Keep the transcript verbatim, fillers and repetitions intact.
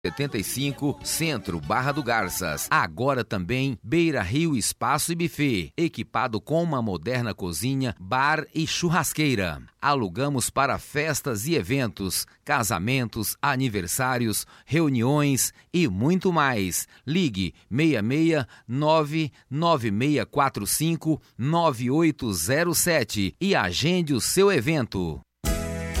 setenta e cinco, Centro, Barra do Garças. Agora também Beira Rio Espaço e Buffet, equipado com uma moderna cozinha, bar e churrasqueira. Alugamos para festas e eventos, casamentos, aniversários, reuniões e muito mais. Ligue seis seis nove nove seis quatro cinco nove oito zero sete e agende o seu evento.